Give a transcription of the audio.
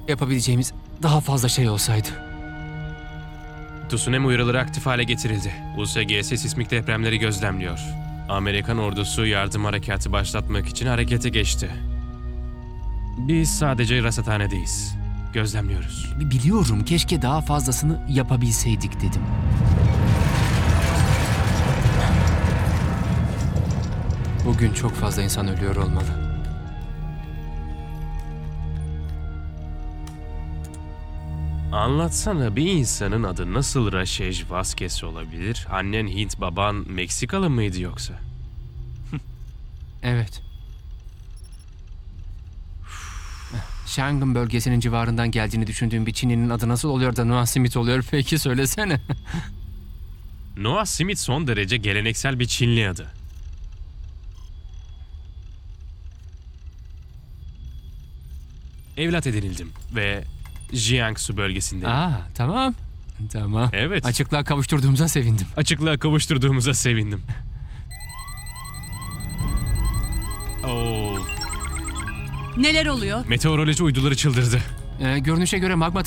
Yapabileceğimiz daha fazla şey olsaydı. Tsunami uyarıları aktif hale getirildi. USGS sismik depremleri gözlemliyor. Amerikan ordusu yardım harekatı başlatmak için harekete geçti. Biz sadece rasathanedeyiz. Gözlemliyoruz. Biliyorum, keşke daha fazlasını yapabilseydik dedim. Bugün çok fazla insan ölüyor olmalı. Anlatsana, bir insanın adı nasıl Raşej Vazquez olabilir? Annen Hint, baban Meksikalı mıydı yoksa? Evet. Shanghai bölgesinin civarından geldiğini düşündüğüm bir Çinli'nin adı nasıl oluyor da Noah Smith oluyor peki, söylesene. Noah Smith son derece geleneksel bir Çinli adı. Evlat edinildim ve Jiangsu bölgesindeyim. Tamam. Tamam. Evet. Açıklığa kavuşturduğumuza sevindim. Açıklığa kavuşturduğumuza sevindim. Oo, Neler oluyor? meteoroloji uyduları çıldırdı. Görünüşe göre magma